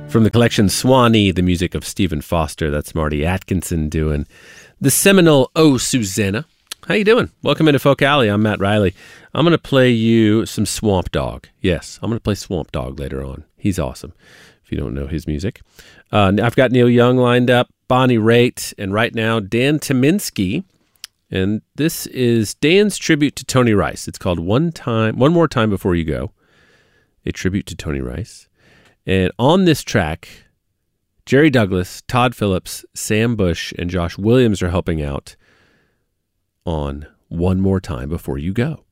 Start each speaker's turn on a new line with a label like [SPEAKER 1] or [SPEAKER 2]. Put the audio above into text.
[SPEAKER 1] From the collection Swanee, the music of Stephen Foster. That's Marty Atkinson doing the seminal Oh Susanna. How you doing? Welcome into Folk Alley. I'm Matt Riley. I'm going to play you some Swamp Dogg. Yes, I'm going to play Swamp Dogg later on. He's awesome, if you don't know his music. I've got Neil Young lined up, Bonnie Raitt, and right now Dan Tyminski. And this is Dan's tribute to Tony Rice. It's called One More Time Before You Go, a tribute to Tony Rice. And on this track, Jerry Douglas, Todd Phillips, Sam Bush, and Josh Williams are helping out on One More Time Before You Go.